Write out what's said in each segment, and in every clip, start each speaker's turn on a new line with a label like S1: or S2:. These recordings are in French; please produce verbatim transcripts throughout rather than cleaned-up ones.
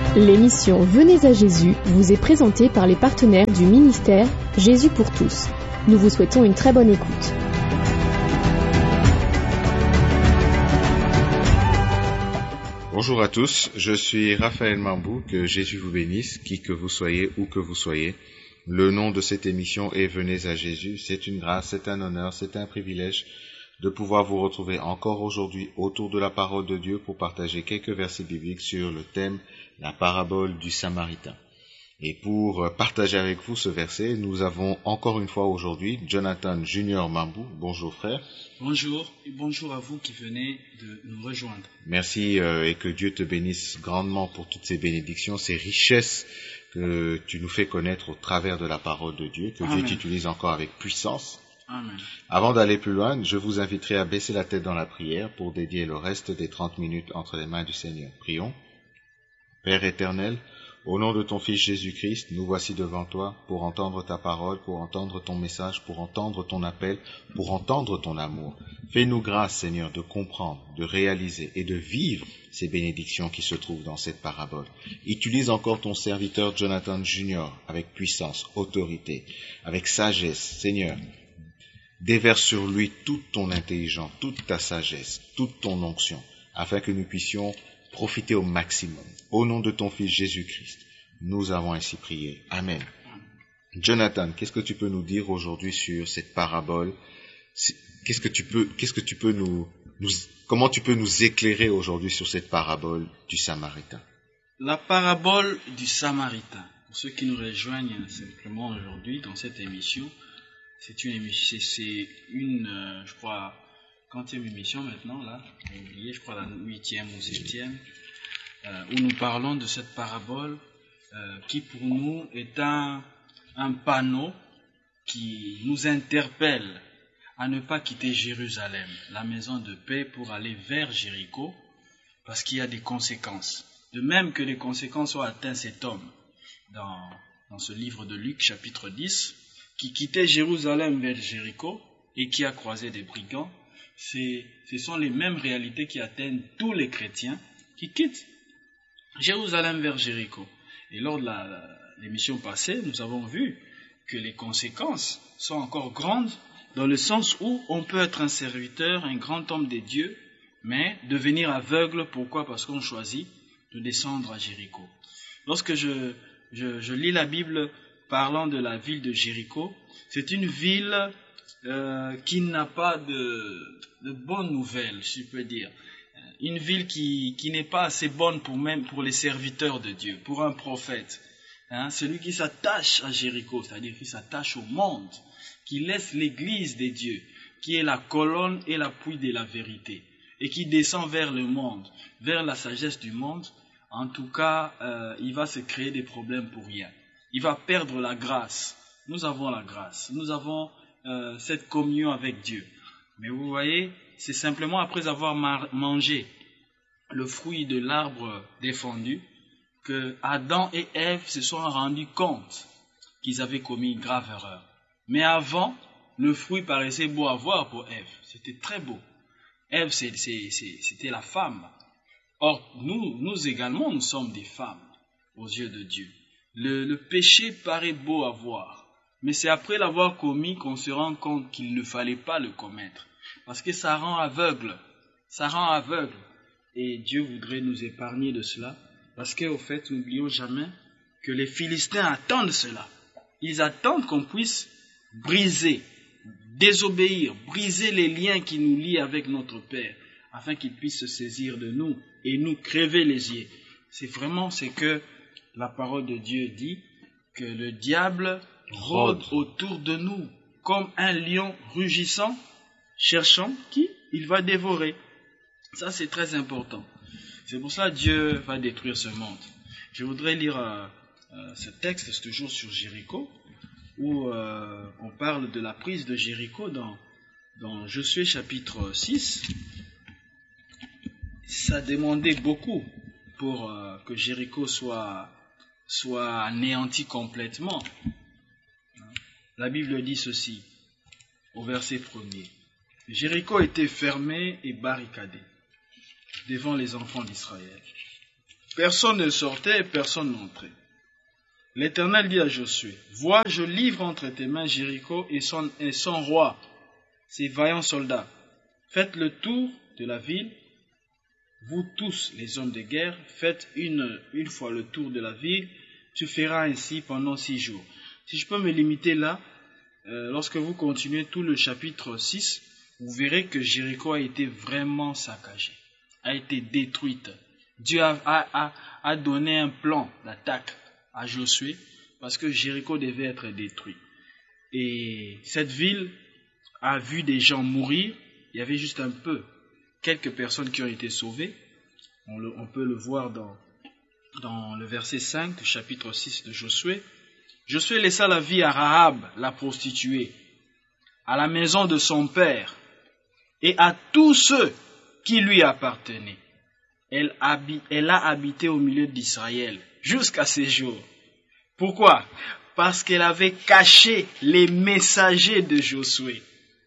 S1: L'émission Venez à Jésus vous est présentée par les partenaires du ministère Jésus pour tous. Nous vous souhaitons une très bonne écoute.
S2: Bonjour à tous, je suis Raphaël Mambou, que Jésus vous bénisse, qui que vous soyez, où que vous soyez. Le nom de cette émission est Venez à Jésus. C'est une grâce, c'est un honneur, c'est un privilège de pouvoir vous retrouver encore aujourd'hui autour de la parole de Dieu pour partager quelques versets bibliques sur le thème la parabole du Samaritain. Et pour partager avec vous ce verset, nous avons encore une fois aujourd'hui Jonathan Junior Mambou. Bonjour frère.
S3: Bonjour et bonjour à vous qui venez de nous rejoindre.
S2: Merci euh, et que Dieu te bénisse grandement pour toutes ces bénédictions, ces richesses que tu nous fais connaître au travers de la parole de Dieu, que Amen. Dieu t'utilise encore avec puissance.
S3: Amen.
S2: Avant d'aller plus loin, je vous inviterai à baisser la tête dans la prière pour dédier le reste des trente minutes entre les mains du Seigneur. Prions. Père éternel, au nom de ton Fils Jésus-Christ, nous voici devant toi pour entendre ta parole, pour entendre ton message, pour entendre ton appel, pour entendre ton amour. Fais-nous grâce, Seigneur, de comprendre, de réaliser et de vivre ces bénédictions qui se trouvent dans cette parabole. Utilise encore ton serviteur Jonathan Junior avec puissance, autorité, avec sagesse, Seigneur. Déverse sur lui toute ton intelligence, toute ta sagesse, toute ton onction, afin que nous puissions profiter au maximum. Au nom de ton Fils Jésus-Christ, nous avons ainsi prié. Amen. Jonathan, qu'est-ce que tu peux nous dire aujourd'hui sur cette parabole? Qu'est-ce que tu peux, qu'est-ce que tu peux nous, nous, comment tu peux nous éclairer aujourd'hui sur cette parabole du Samaritain?
S3: La parabole du Samaritain. Pour ceux qui nous rejoignent simplement aujourd'hui dans cette émission, c'est une émission, c'est une, euh, je crois, quantième émission maintenant, là, j'ai oublié, je crois la huitième ou septième, euh, où nous parlons de cette parabole euh, qui pour nous est un, un panneau qui nous interpelle à ne pas quitter Jérusalem, la maison de paix, pour aller vers Jéricho, parce qu'il y a des conséquences. De même que les conséquences ont atteint cet homme dans, dans ce livre de Luc, chapitre dix, qui quittait Jérusalem vers Jéricho et qui a croisé des brigands. C'est, ce sont les mêmes réalités qui atteignent tous les chrétiens qui quittent Jérusalem vers Jéricho. Et lors de la, la, l'émission passée, nous avons vu que les conséquences sont encore grandes dans le sens où on peut être un serviteur, un grand homme de Dieu, mais devenir aveugle. Pourquoi? Parce qu'on choisit de descendre à Jéricho. Lorsque je, je, je lis la Bible parlant de la ville de Jéricho, c'est une ville euh, qui n'a pas de, de bonnes nouvelles, si je peux dire. Une ville qui, qui n'est pas assez bonne pour même pour les serviteurs de Dieu, pour un prophète. Hein, celui qui s'attache à Jéricho, c'est-à-dire qui s'attache au monde, qui laisse l'église des dieux, qui est la colonne et l'appui de la vérité, et qui descend vers le monde, vers la sagesse du monde. En tout cas, euh, il va se créer des problèmes pour rien. Il va perdre la grâce. Nous avons la grâce. Nous avons euh, cette communion avec Dieu. Mais vous voyez, c'est simplement après avoir mar- mangé le fruit de l'arbre défendu que Adam et Ève se sont rendus compte qu'ils avaient commis une grave erreur. Mais avant, le fruit paraissait beau à voir pour Ève. C'était très beau. Ève, c'est, c'est, c'est, c'était la femme. Or, nous, nous également, nous sommes des femmes aux yeux de Dieu. Le, le péché paraît beau à voir, mais c'est après l'avoir commis qu'on se rend compte qu'il ne fallait pas le commettre, parce que ça rend aveugle, ça rend aveugle, et Dieu voudrait nous épargner de cela, parce qu'au fait, n'oublions jamais que les Philistins attendent cela. Ils attendent qu'on puisse briser, désobéir, briser les liens qui nous lient avec notre Père, afin qu'il puisse se saisir de nous et nous crever les yeux. C'est vraiment ce que la parole de Dieu dit, que le diable rôde autour de nous comme un lion rugissant, cherchant qui il va dévorer. Ça, c'est très important. C'est pour ça que Dieu va détruire ce monde. Je voudrais lire euh, euh, ce texte, c'est toujours sur Jéricho, où euh, on parle de la prise de Jéricho dans, dans Josué chapitre six. Ça demandait beaucoup pour euh, que Jéricho soit soit anéanti complètement. La Bible dit ceci, au verset premier. Jéricho était fermé et barricadé devant les enfants d'Israël. Personne ne sortait et personne n'entrait. L'Éternel dit à Josué, « Vois, je livre entre tes mains Jéricho et son, et son roi, ses vaillants soldats. Faites le tour de la ville. Vous tous, les hommes de guerre, faites une, une fois le tour de la ville. Tu feras ainsi pendant six jours. » Si je peux me limiter là, euh, lorsque vous continuez tout le chapitre six, vous verrez que Jéricho a été vraiment saccagée, a été détruite. Dieu a, a, a, a donné un plan d'attaque à Josué parce que Jéricho devait être détruit. Et cette ville a vu des gens mourir. Il y avait juste un peu, quelques personnes qui ont été sauvées. On, le, on peut le voir dans, dans le verset cinq du chapitre six de Josué. Josué laissa la vie à Rahab, la prostituée, à la maison de son père et à tous ceux qui lui appartenaient. Elle, habi, elle a habité au milieu d'Israël jusqu'à ces jours. Pourquoi? Parce qu'elle avait caché les messagers de Josué,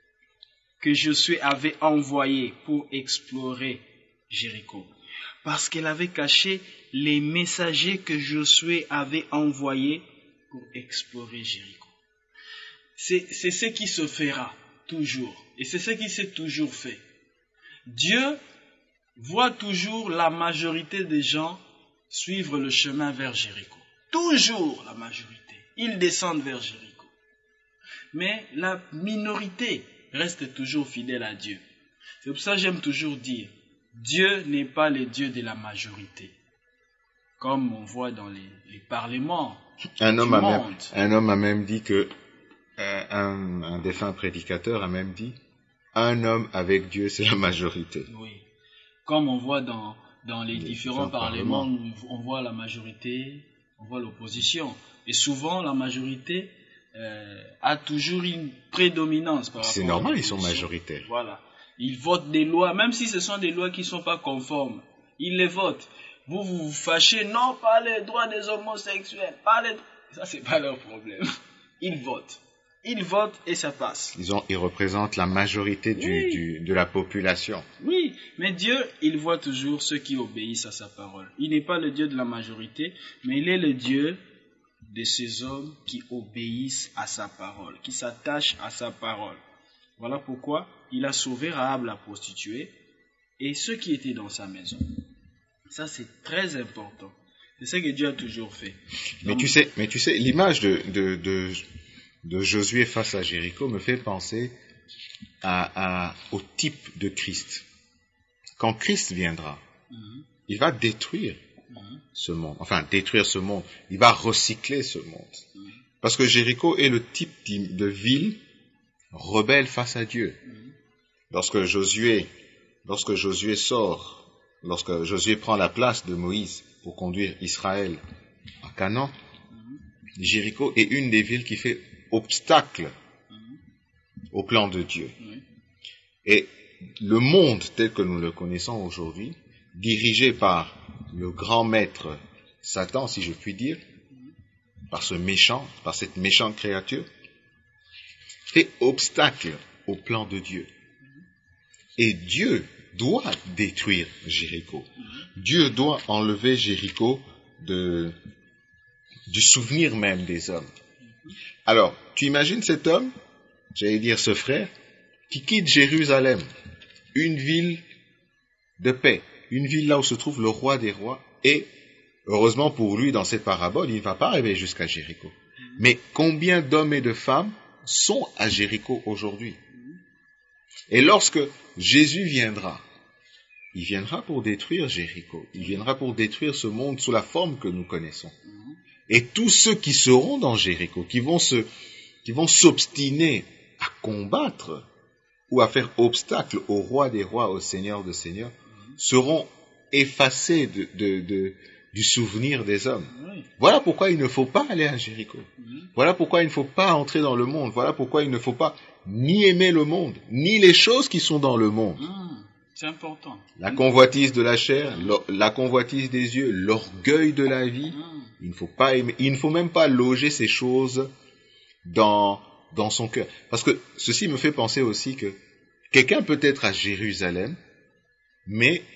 S3: que Josué avait envoyés pour explorer Jéricho. Parce qu'elle avait caché les messagers que Josué avait envoyés pour explorer Jéricho. C'est, c'est ce qui se fera toujours. Et c'est ce qui s'est toujours fait. Dieu voit toujours la majorité des gens suivre le chemin vers Jéricho. Toujours la majorité. Ils descendent vers Jéricho. Mais la minorité reste toujours fidèle à Dieu. C'est pour ça que j'aime toujours dire, Dieu n'est pas le Dieu de la majorité. Comme on voit dans les, les parlements.
S2: Un homme, a même, un homme a même dit que, euh, un, un défunt prédicateur a même dit, un homme avec Dieu, c'est la majorité.
S3: Oui. Comme on voit dans, dans les, les différents parlements, parlements, on voit la majorité, on voit l'opposition. Et souvent, la majorité euh, a toujours une prédominance par rapport
S2: C'est normal, ils sont majoritaires.
S3: Voilà. Ils votent des lois, même si ce sont des lois qui ne sont pas conformes. Ils les votent. Vous vous, vous fâchez, non, pas les droits des homosexuels, pas les... Ça, c'est pas leur problème. Ils votent. Ils votent et ça passe.
S2: Ils, ont, ils représentent la majorité du, oui. du, de la population.
S3: Oui, mais Dieu, il voit toujours ceux qui obéissent à sa parole. Il n'est pas le Dieu de la majorité, mais il est le Dieu de ces hommes qui obéissent à sa parole, qui s'attachent à sa parole. Voilà pourquoi il a sauvé Rahab la prostituée et ceux qui étaient dans sa maison. Ça, c'est très important. C'est ce que Dieu a toujours fait.
S2: Mais
S3: Donc,
S2: tu sais, mais tu sais, l'image de, de, de, de Josué face à Jéricho me fait penser à, à, au type de Christ. Quand Christ viendra, mm-hmm. il va détruire mm-hmm. ce monde. Enfin, détruire ce monde. Il va recycler ce monde. Mm-hmm. Parce que Jéricho est le type de ville rebelle face à Dieu. Mm-hmm. Lorsque Josué, lorsque Josué sort, lorsque Josué prend la place de Moïse pour conduire Israël à Canaan, mm-hmm. Jéricho est une des villes qui fait obstacle mm-hmm. au plan de Dieu. Mm-hmm. Et le monde tel que nous le connaissons aujourd'hui, dirigé par le grand maître Satan, si je puis dire, mm-hmm. par ce méchant, par cette méchante créature, fait obstacle au plan de Dieu. Mm-hmm. Et Dieu doit détruire Jéricho. Mm-hmm. Dieu doit enlever Jéricho de, du souvenir même des hommes. Mm-hmm. Alors, tu imagines cet homme, j'allais dire ce frère, qui quitte Jérusalem, une ville de paix, une ville là où se trouve le roi des rois, et heureusement pour lui, dans cette parabole, il ne va pas arriver jusqu'à Jéricho. Mm-hmm. Mais combien d'hommes et de femmes sont à Jéricho aujourd'hui? Et lorsque Jésus viendra, il viendra pour détruire Jéricho. Il viendra pour détruire ce monde sous la forme que nous connaissons. Et tous ceux qui seront dans Jéricho, qui vont se, qui vont s'obstiner à combattre ou à faire obstacle au roi des rois, au Seigneur des seigneurs, seront effacés de, de, de, du souvenir des hommes. Voilà pourquoi il ne faut pas aller à Jéricho. Voilà pourquoi il ne faut pas entrer dans le monde. Voilà pourquoi il ne faut pas ni aimer le monde, ni les choses qui sont dans le monde.
S3: Mmh, c'est important.
S2: La convoitise de la chair, la convoitise des yeux, l'orgueil de la vie. Mmh. Il ne faut pas aimer, il ne faut même pas loger ces choses dans, dans son cœur. Parce que ceci me fait penser aussi que quelqu'un peut être à Jérusalem, mais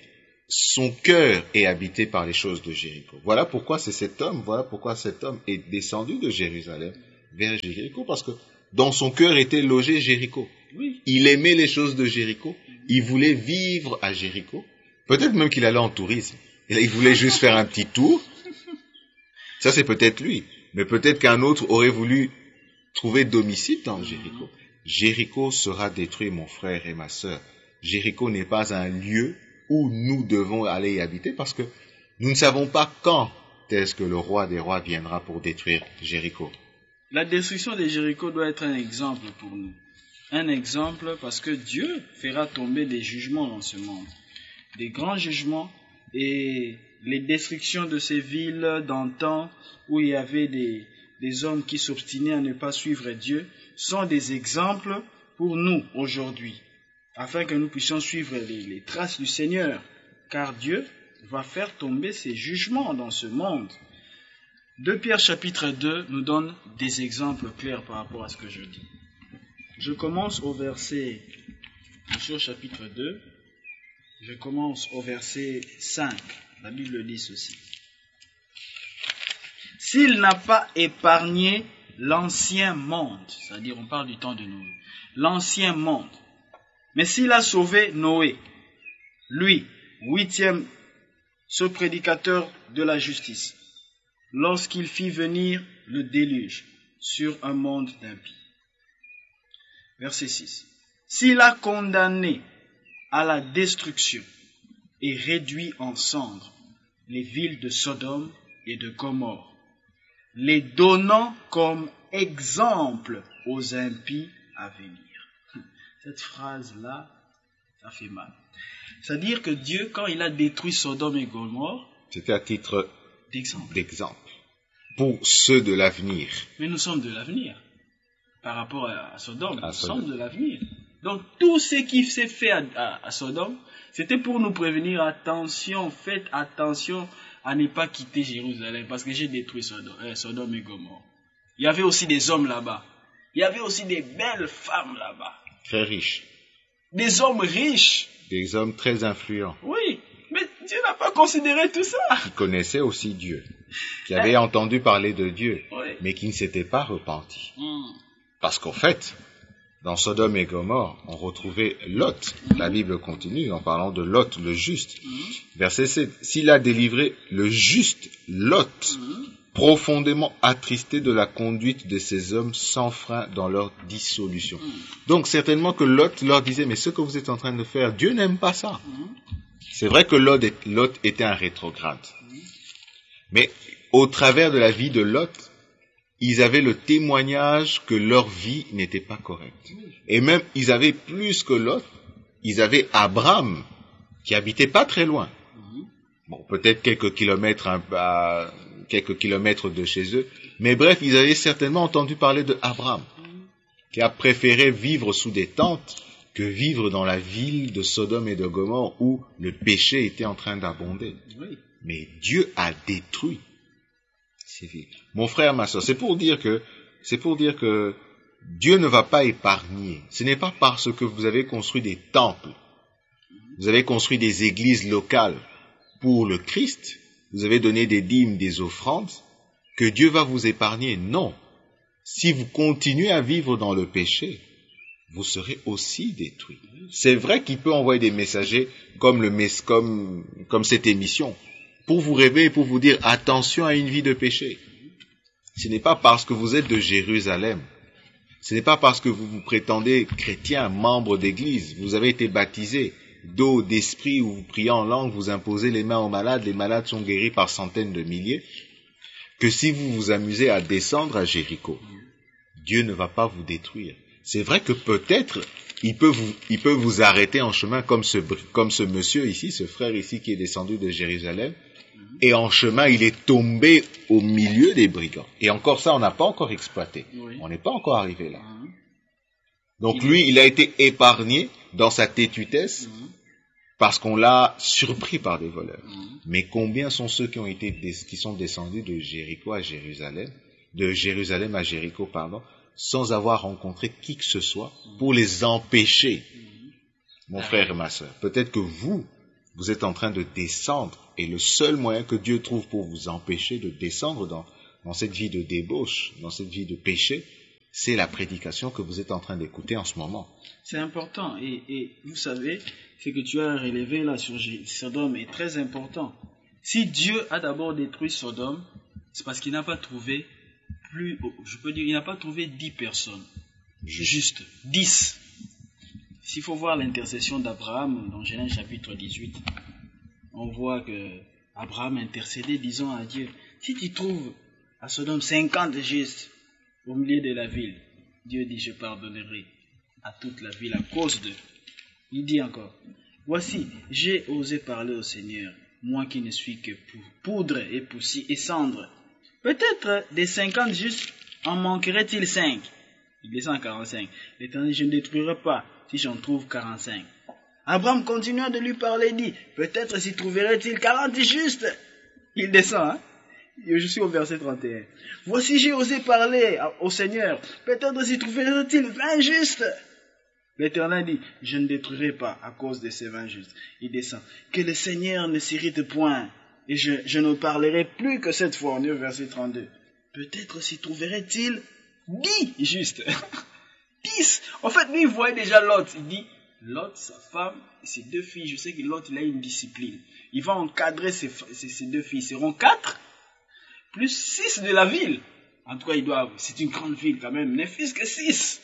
S2: son cœur est habité par les choses de Jéricho. Voilà pourquoi c'est cet homme, voilà pourquoi cet homme est descendu de Jérusalem vers Jéricho, parce que dans son cœur était logé Jéricho.
S3: Oui.
S2: Il aimait les choses de Jéricho, il voulait vivre à Jéricho, peut-être même qu'il allait en tourisme, il voulait juste faire un petit tour. Ça c'est peut-être lui, mais peut-être qu'un autre aurait voulu trouver domicile dans Jéricho. Jéricho sera détruit, mon frère et ma sœur. Jéricho n'est pas un lieu où nous devons aller y habiter, parce que nous ne savons pas quand est-ce que le roi des rois viendra pour détruire Jéricho.
S3: La destruction de Jéricho doit être un exemple pour nous. Un exemple parce que Dieu fera tomber des jugements dans ce monde. Des grands jugements, et les destructions de ces villes d'antan où il y avait des, des hommes qui s'obstinaient à ne pas suivre Dieu sont des exemples pour nous aujourd'hui, afin que nous puissions suivre les, les traces du Seigneur, car Dieu va faire tomber ses jugements dans ce monde. deux Pierre chapitre deux nous donne des exemples clairs par rapport à ce que je dis. Je commence au verset, sur chapitre deux, je commence au verset cinq. La Bible dit ceci. S'il n'a pas épargné l'ancien monde, c'est-à-dire on parle du temps de Noé, l'ancien monde, mais s'il a sauvé Noé, lui, huitième, ce prédicateur de la justice, lorsqu'il fit venir le déluge sur un monde d'impies. Verset six. S'il a condamné à la destruction et réduit en cendres les villes de Sodome et de Gomorrhe, les donnant comme exemple aux impies à venir. Cette phrase-là, ça fait mal. C'est-à-dire que Dieu, quand il a détruit Sodome et Gomorrhe,
S2: c'était à titre
S3: d'exemple.
S2: d'exemple pour ceux de l'avenir.
S3: Mais nous sommes de l'avenir. Par rapport à Sodome,
S2: à
S3: nous
S2: Sodome.
S3: sommes de l'avenir. Donc tout ce qui s'est fait à, à, à Sodome, c'était pour nous prévenir, attention, faites attention à ne pas quitter Jérusalem, parce que j'ai détruit Sodome, euh, Sodome et Gomorrhe. Il y avait aussi des hommes là-bas. Il y avait aussi des belles femmes là-bas.
S2: Très riches.
S3: Des hommes riches.
S2: Des hommes très influents.
S3: Oui, mais Dieu n'a pas considéré tout ça.
S2: Qui connaissaient aussi Dieu. Qui avaient hein? entendu parler de Dieu.
S3: Oui.
S2: Mais qui ne s'étaient pas repentis.
S3: Mm.
S2: Parce qu'en fait, dans Sodome et Gomorrhe, on retrouvait Lot. La Bible continue en parlant de Lot, le juste.
S3: Mm.
S2: Verset sept. S'il a délivré le juste Lot, mm. profondément attristé de la conduite de ces hommes sans frein dans leur dissolution. Mm. Donc certainement que Lot leur disait, mais ce que vous êtes en train de faire, Dieu n'aime pas ça. Mm. C'est vrai que Lot, Lot était un rétrograde. Mm. Mais au travers de la vie de Lot, ils avaient le témoignage que leur vie n'était pas correcte. Et même, ils avaient plus que Lot, ils avaient Abraham, qui habitait pas très loin. Bon, peut-être quelques kilomètres, hein, à quelques kilomètres de chez eux. Mais bref, ils avaient certainement entendu parler de Abraham, qui a préféré vivre sous des tentes que vivre dans la ville de Sodome et de Gomorrhe où le péché était en train d'abonder.
S3: Oui.
S2: Mais Dieu a détruit ces villes. Mon frère, ma soeur, c'est pour dire que, c'est pour dire que Dieu ne va pas épargner. Ce n'est pas parce que vous avez construit des temples, vous avez construit des églises locales pour le Christ, vous avez donné des dîmes, des offrandes, que Dieu va vous épargner. Non. Si vous continuez à vivre dans le péché, vous serez aussi détruits. C'est vrai qu'il peut envoyer des messagers comme le mes- comme, comme cette émission, pour vous réveiller, pour vous dire attention à une vie de péché. Ce n'est pas parce que vous êtes de Jérusalem, ce n'est pas parce que vous vous prétendez chrétien, membre d'église, vous avez été baptisé d'eau, d'esprit, ou vous priez en langue, vous imposez les mains aux malades, les malades sont guéris par centaines de milliers, que si vous vous amusez à descendre à Jéricho, Dieu ne va pas vous détruire. C'est vrai que peut-être il peut vous, il peut vous arrêter en chemin comme ce, comme ce monsieur ici, ce frère ici qui est descendu de Jérusalem, et en chemin il est tombé au milieu des brigands. Et encore ça, on n'a pas encore exploité.
S3: Oui.
S2: On n'est pas encore arrivé là.
S3: Mmh.
S2: Donc lui, il a été épargné dans sa tétutesse, mmh. parce qu'on l'a surpris par des voleurs. Mmh. Mais combien sont ceux qui ont été, qui sont descendus de Jéricho à Jérusalem, de Jérusalem à Jéricho, pardon, sans avoir rencontré qui que ce soit pour les empêcher. Mon frère et ma sœur, peut-être que vous, Vous êtes en train de descendre. Et le seul moyen que Dieu trouve pour vous empêcher de descendre dans, dans cette vie de débauche, dans cette vie de péché, c'est la prédication que vous êtes en train d'écouter en ce moment.
S3: C'est important. Et, et vous savez, ce que tu as relevé là sur Sodome est très important. Si Dieu a d'abord détruit Sodome, c'est parce qu'il n'a pas trouvé plus, je peux dire, il n'a pas trouvé dix personnes. Juste dix. S'il faut voir l'intercession d'Abraham dans Genèse chapitre dix-huit, on voit que Abraham intercédait disant à Dieu, si tu trouves à Sodome cinquante justes au milieu de la ville, Dieu dit, je pardonnerai à toute la ville à cause d'eux. Il dit encore, voici, j'ai osé parler au Seigneur, moi qui ne suis que poudre et poussière et cendre. Peut-être des cinquante justes en manquerait-il cinq. Il descend à quarante-cinq. L'Éternel, je ne détruirai pas si j'en trouve quarante-cinq. Abraham continua de lui parler et dit, peut-être s'y trouverait-il quarante justes. Il descend, hein. Je suis au verset trente et un. Voici, j'ai osé parler au Seigneur, peut-être s'y trouverait-il vingt justes. L'Éternel dit, je ne détruirai pas à cause de ces vingt justes. Il descend. Que le Seigneur ne s'irrite point, et je, je ne parlerai plus que cette fois. On est au verset trente-deux. Peut-être s'y trouverait-il dix justes. dix. En fait, lui, il voyait déjà Lot. Il dit, Lot, sa femme, ses deux filles, je sais que Lot, il a une discipline. Il va encadrer ses, ses, ses deux filles. Ils seront quatre, plus six de la ville. En tout cas, il doit, c'est une grande ville quand même. N'est fils que six.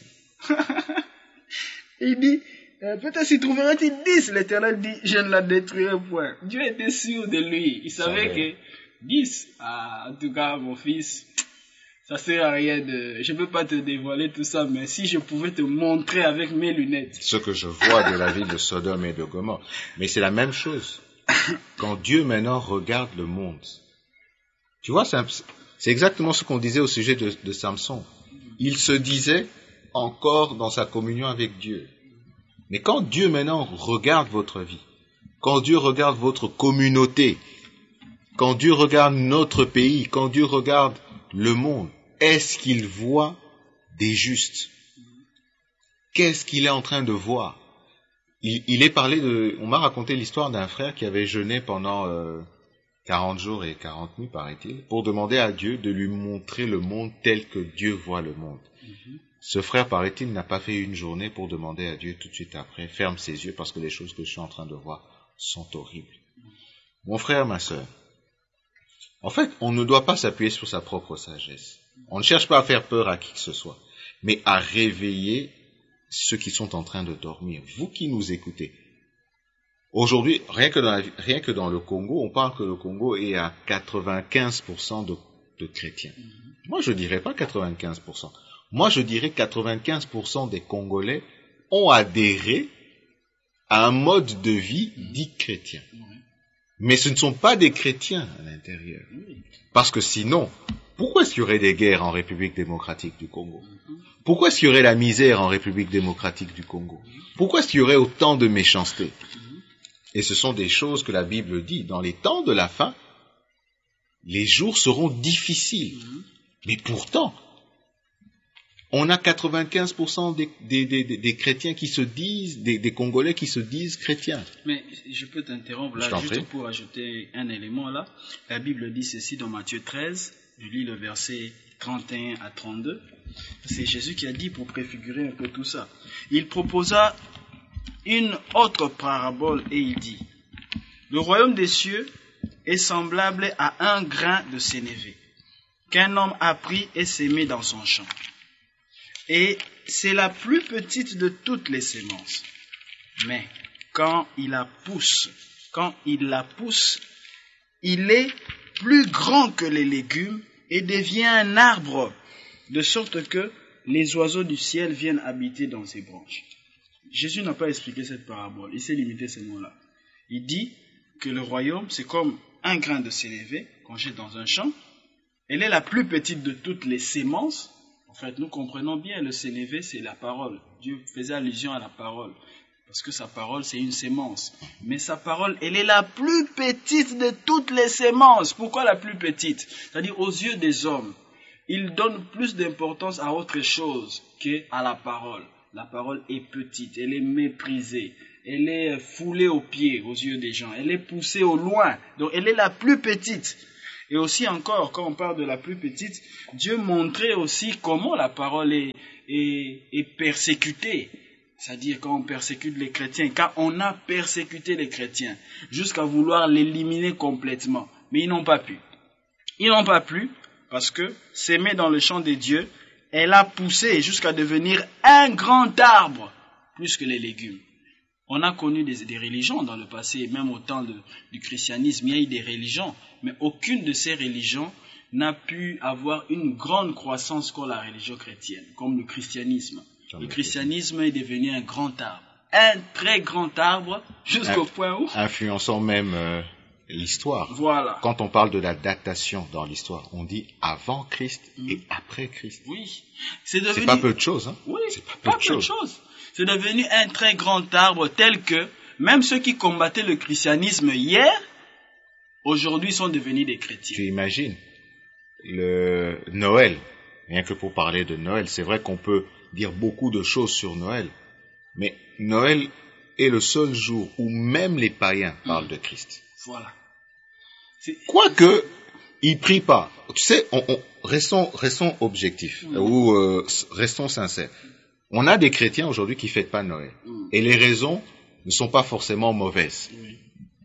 S3: Il dit, euh, peut-être s'y trouverait-il dix. L'Éternel dit, je ne la détruirai point. Dieu était sûr de lui. Il savait
S2: Ça
S3: que dix, ah, en tout cas, mon fils, ça sert à rien de... Je ne peux pas te dévoiler tout ça, mais si je pouvais te montrer avec mes lunettes.
S2: Ce que je vois de la ville de Sodome et de Gomorrhe. Mais c'est la même chose. Quand Dieu maintenant regarde le monde. Tu vois, c'est, un, c'est exactement ce qu'on disait au sujet de, de Samson. Il se disait encore dans sa communion avec Dieu. Mais quand Dieu maintenant regarde votre vie, quand Dieu regarde votre communauté, quand Dieu regarde notre pays, quand Dieu regarde le monde, est-ce qu'il voit des justes? Qu'est-ce qu'il est en train de voir? il, il est parlé de... On m'a raconté l'histoire d'un frère qui avait jeûné pendant euh, quarante jours et quarante nuits, paraît-il, pour demander à Dieu de lui montrer le monde tel que Dieu voit le monde. Mm-hmm. Ce frère, paraît-il, n'a pas fait une journée pour demander à Dieu tout de suite après, ferme ses yeux parce que les choses que je suis en train de voir sont horribles. Mon frère, ma sœur, en fait, on ne doit pas s'appuyer sur sa propre sagesse. On ne cherche pas à faire peur à qui que ce soit, mais à réveiller ceux qui sont en train de dormir. Vous qui nous écoutez. Aujourd'hui, rien que dans, la, rien que dans le Congo, on parle que le Congo est à quatre-vingt-quinze pour cent de, de chrétiens. Moi, je dirais pas quatre-vingt-quinze pour cent. Moi, je dirais quatre-vingt-quinze pour cent des Congolais ont adhéré à un mode de vie dit chrétien. Mais ce ne sont pas des chrétiens à l'intérieur. Parce que sinon, pourquoi est-ce qu'il y aurait des guerres en République démocratique du Congo? Pourquoi est-ce qu'il y aurait la misère en République démocratique du Congo? Pourquoi est-ce qu'il y aurait autant de méchanceté? Et ce sont des choses que la Bible dit. Dans les temps de la fin, les jours seront difficiles. Mais pourtant, on a quatre-vingt-quinze pour cent des, des, des, des chrétiens qui se disent, des, des Congolais qui se disent chrétiens.
S3: Mais je peux t'interrompre là, juste prie. Pour ajouter un élément là. La Bible dit ceci dans Matthieu treize, je lis le verset trente et un à trente-deux. C'est Jésus qui a dit pour préfigurer un peu tout ça. Il proposa une autre parabole et il dit, le royaume des cieux est semblable à un grain de sénévé qu'un homme a pris et sémé dans son champ. Et c'est la plus petite de toutes les semences. Mais quand il la pousse, quand il la pousse, il est plus grand que les légumes et devient un arbre, de sorte que les oiseaux du ciel viennent habiter dans ses branches. Jésus n'a pas expliqué cette parabole, il s'est limité ces mots-là. Il dit que le royaume, c'est comme un grain de sénévé qu'on jette dans un champ. Elle est la plus petite de toutes les semences. En fait, nous comprenons bien, le sénévé, c'est la parole. Dieu faisait allusion à la parole. Parce que sa parole, c'est une sémence. Mais sa parole, elle est la plus petite de toutes les sémences. Pourquoi la plus petite? C'est-à-dire, aux yeux des hommes, ils donnent plus d'importance à autre chose qu'à la parole. La parole est petite, elle est méprisée. elle est foulée aux pieds, aux yeux des gens. Elle est poussée au loin. Donc, elle est la plus petite. Et aussi encore, quand on parle de la plus petite, Dieu montrait aussi comment la parole est, est, est persécutée. C'est-à-dire quand on persécute les chrétiens, car on a persécuté les chrétiens jusqu'à vouloir l'éliminer complètement. Mais ils n'ont pas pu. Ils n'ont pas pu parce que s'aimer dans le champ de Dieu, elle a poussé jusqu'à devenir un grand arbre, plus que les légumes. On a connu des, des religions dans le passé, même au temps de, du christianisme, il y a eu des religions, mais aucune de ces religions n'a pu avoir une grande croissance comme la religion chrétienne, comme le christianisme. Le christianisme est devenu un grand arbre, un très grand arbre, jusqu'au point où...
S2: Influençant même euh, l'histoire.
S3: Voilà.
S2: Quand on parle de la datation dans l'histoire, on dit avant Christ mmh. et après Christ.
S3: Oui. C'est devenu...
S2: C'est pas peu de choses, hein.
S3: Oui,
S2: c'est pas peu,
S3: pas
S2: de,
S3: peu
S2: choses.
S3: de choses. C'est devenu un très grand arbre tel que même ceux qui combattaient le christianisme hier, aujourd'hui sont devenus des chrétiens.
S2: Tu imagines le Noël, rien que pour parler de Noël, c'est vrai qu'on peut dire beaucoup de choses sur Noël, mais Noël est le seul jour où même les païens parlent de Christ.
S3: Voilà.
S2: C'est... Quoique, ils prient pas. Tu sais, on, on, restons, restons objectifs, mmh. ou euh, restons sincères. On a des chrétiens aujourd'hui qui ne fêtent pas Noël. Mmh. Et les raisons ne sont pas forcément mauvaises. Oui.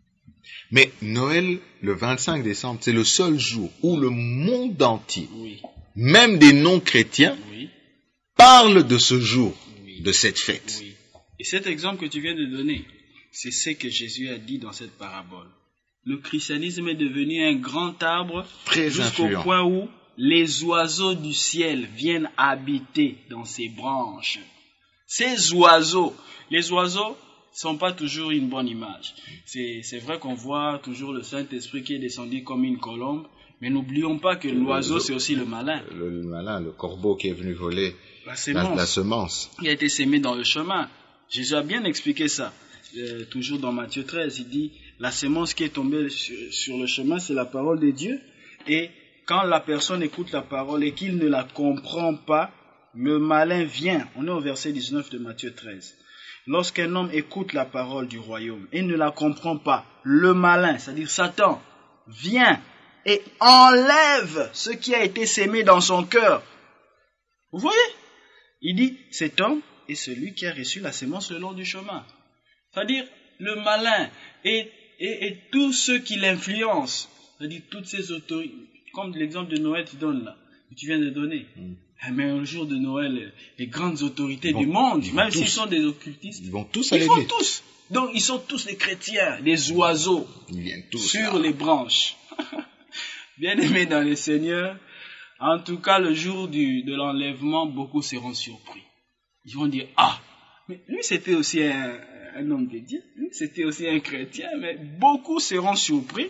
S2: Mais Noël, le vingt-cinq décembre, c'est le seul jour où le monde entier, oui. même des non-chrétiens, oui. parlent de ce jour, oui. de cette fête.
S3: Oui. Et cet exemple que tu viens de donner, c'est ce que Jésus a dit dans cette parabole. Le christianisme est devenu un grand arbre
S2: Très
S3: jusqu'au
S2: influent.
S3: point où les oiseaux du ciel viennent habiter dans ses branches. Ces oiseaux, les oiseaux sont pas toujours une bonne image. C'est, c'est vrai qu'on voit toujours le Saint-Esprit qui est descendu comme une colombe, mais n'oublions pas que l'oiseau, c'est aussi le malin.
S2: Le, le malin, le corbeau qui est venu voler
S3: la semence.
S2: La, la semence.
S3: Il a été sémé dans le chemin. Jésus a bien expliqué ça. Euh, toujours dans Matthieu treize, il dit, la semence qui est tombée sur, sur le chemin, c'est la parole de Dieu. Et quand la personne écoute la parole et qu'il ne la comprend pas, le malin vient. On est au verset dix-neuf de Matthieu treize. Lorsqu'un homme écoute la parole du royaume et ne la comprend pas, le malin, c'est-à-dire Satan, vient et enlève ce qui a été sémé dans son cœur. Vous voyez? Il dit, cet homme est celui qui a reçu la sémence le long du chemin. C'est-à-dire, le malin et, et, et tous ceux qui l'influencent, c'est-à-dire toutes ces autorités, comme l'exemple de Noël que tu donnes là, que tu viens de donner. Mm. Mais un jour de Noël, les grandes autorités vont, du monde, même s'ils sont des occultistes,
S2: ils vont tous
S3: ils
S2: aller
S3: vont
S2: vite.
S3: tous. Donc ils sont tous des chrétiens, des oiseaux,
S2: ils viennent tous
S3: sur
S2: là.
S3: les branches. Bien-aimés dans le Seigneur, en tout cas le jour du, de l'enlèvement, beaucoup seront surpris. Ils vont dire, ah, mais lui c'était aussi un, un homme de Dieu, lui c'était aussi un chrétien, mais beaucoup seront surpris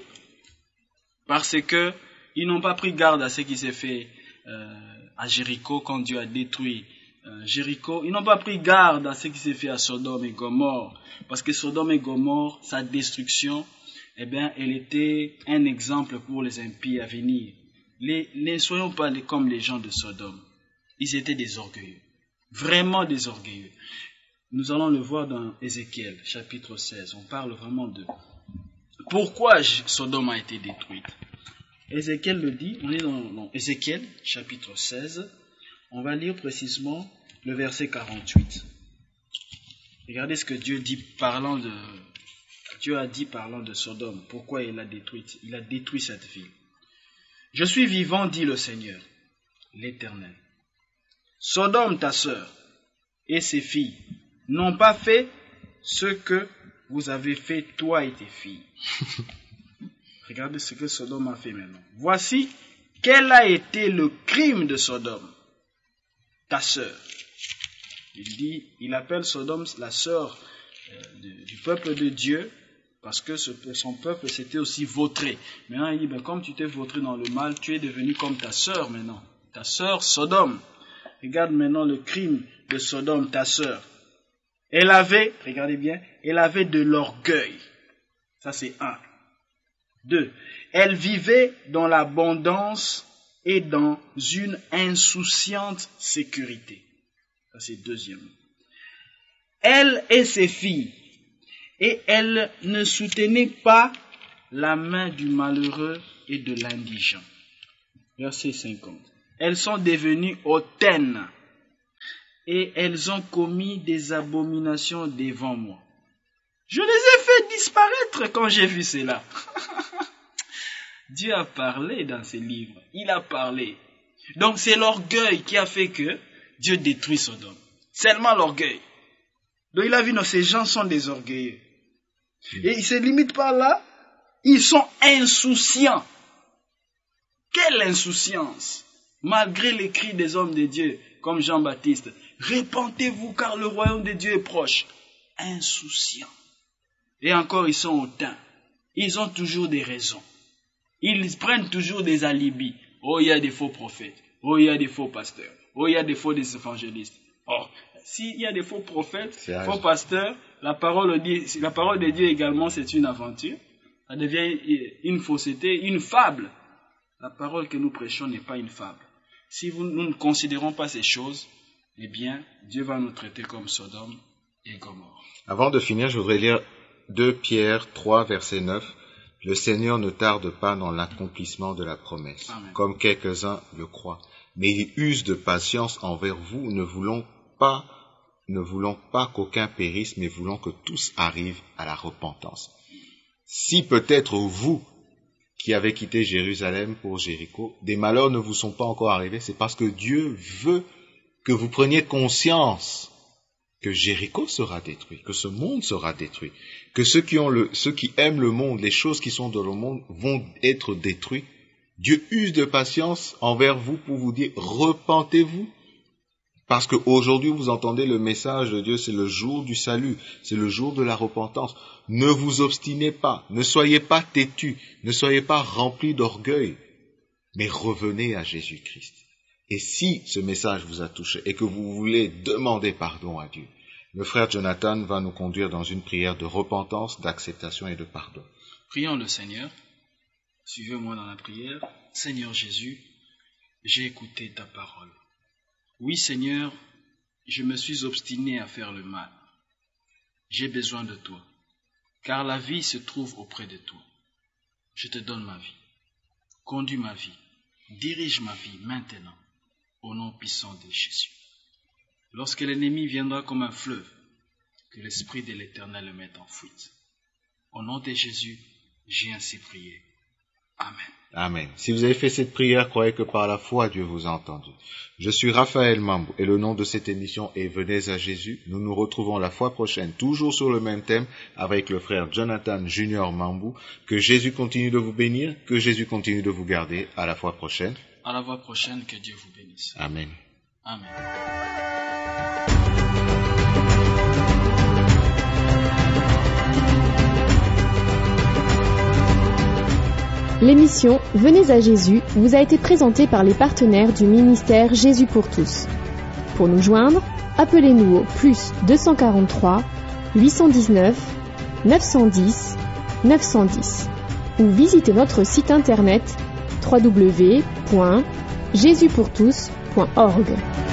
S3: parce que ils n'ont pas pris garde à ce qui s'est fait euh, à Jéricho quand Dieu a détruit euh, Jéricho. Ils n'ont pas pris garde à ce qui s'est fait à Sodome et Gomorrhe, parce que Sodome et Gomorrhe, sa destruction, eh bien, elle était un exemple pour les impies à venir. Les, ne soyons pas les, comme les gens de Sodome. Ils étaient des orgueilleux, vraiment des orgueilleux. Nous allons le voir dans Ézéchiel, chapitre seize. On parle vraiment de pourquoi Sodome a été détruite. Ézéchiel le dit, on est dans, dans Ézéchiel, chapitre seize, on va lire précisément le verset quarante-huit. Regardez ce que Dieu dit parlant de, Dieu a dit parlant de Sodome, pourquoi il a détruit, il a détruit cette ville. Je suis vivant, dit le Seigneur, l'Éternel. Sodome, ta sœur, et ses filles, n'ont pas fait ce que vous avez fait, toi et tes filles. Regardez ce que Sodome a fait maintenant. Voici quel a été le crime de Sodome, ta sœur. Il dit, il appelle Sodome la sœur euh, du, du peuple de Dieu, parce que ce, son peuple s'était aussi vautré. Maintenant, il dit, ben, comme tu t'es vautré dans le mal, tu es devenu comme ta sœur maintenant. Ta sœur Sodome. Regarde maintenant le crime de Sodome, ta sœur. Elle avait, regardez bien, elle avait de l'orgueil. Ça c'est un. Deux, elle vivait dans l'abondance et dans une insouciante sécurité. Ça c'est deuxième. Elle et ses filles Et elles ne soutenaient pas la main du malheureux et de l'indigent. Verset cinquante. Elles sont devenues hautaines et elles ont commis des abominations devant moi. Je les ai fait disparaître quand j'ai vu cela. Dieu a parlé dans ses livres. Il a parlé. Donc c'est l'orgueil qui a fait que Dieu détruit Sodome. Seulement l'orgueil. Donc il a vu, non, ces gens sont des orgueilleux. Et il ne se limite pas là. Ils sont insouciants. Quelle insouciance! Malgré les cris des hommes de Dieu, comme Jean-Baptiste. Répentez-vous car le royaume de Dieu est proche. Insouciants. Et encore, ils sont hautains. Ils ont toujours des raisons. Ils prennent toujours des alibis. Oh, il y a des faux prophètes. Oh, il y a des faux pasteurs. Oh, il y a des faux évangélistes. Oh, s'il y a des faux prophètes, faux pasteurs, la parole, dit, la parole de Dieu également, c'est une aventure. Ça devient une fausseté, une fable. La parole que nous prêchons n'est pas une fable. Si vous, nous ne considérons pas ces choses, eh bien, Dieu va nous traiter comme Sodome et Gomorrhe.
S2: Avant de finir, je voudrais lire deux Pierre trois, verset neuf. Le Seigneur ne tarde pas dans l'accomplissement de la promesse, Amen. Comme quelques-uns le croient. Mais il use de patience envers vous, ne voulons pas, ne voulons pas qu'aucun périsse, mais voulons que tous arrivent à la repentance. Si peut-être vous, qui avez quitté Jérusalem pour Jéricho, des malheurs ne vous sont pas encore arrivés, c'est parce que Dieu veut que vous preniez conscience que Jéricho sera détruit, que ce monde sera détruit, que ceux qui ont le, ceux qui aiment le monde, les choses qui sont dans le monde vont être détruits. Dieu use de patience envers vous pour vous dire, repentez-vous. Parce qu'aujourd'hui, vous entendez le message de Dieu, c'est le jour du salut, c'est le jour de la repentance. Ne vous obstinez pas, ne soyez pas têtus, ne soyez pas remplis d'orgueil, mais revenez à Jésus-Christ. Et si ce message vous a touché et que vous voulez demander pardon à Dieu, le frère Jonathan va nous conduire dans une prière de repentance, d'acceptation et de pardon.
S3: Prions le Seigneur. Suivez-moi dans la prière. Seigneur Jésus, j'ai écouté ta parole. Oui, Seigneur, je me suis obstiné à faire le mal. J'ai besoin de toi, car la vie se trouve auprès de toi. Je te donne ma vie. Conduis ma vie. Dirige ma vie maintenant, au nom puissant de Jésus. Lorsque l'ennemi viendra comme un fleuve, que l'Esprit de l'Éternel le mette en fuite. Au nom de Jésus, j'ai ainsi prié. Amen.
S2: Amen. Si vous avez fait cette prière, croyez que par la foi, Dieu vous a entendu. Je suis Raphaël Mambou et le nom de cette émission est Venez à Jésus. Nous nous retrouvons la fois prochaine, toujours sur le même thème, avec le frère Jonathan Junior Mambou. Que Jésus continue de vous bénir, que Jésus continue de vous garder. À la fois prochaine.
S3: À la fois prochaine, que Dieu vous bénisse.
S2: Amen.
S3: Amen.
S1: L'émission Venez à Jésus vous a été présentée par les partenaires du ministère Jésus pour tous. Pour nous joindre, appelez-nous au plus deux cent quarante-trois, huit cent dix-neuf, neuf cent dix, neuf cent dix ou visitez notre site internet w w w point jésus pour tous point org.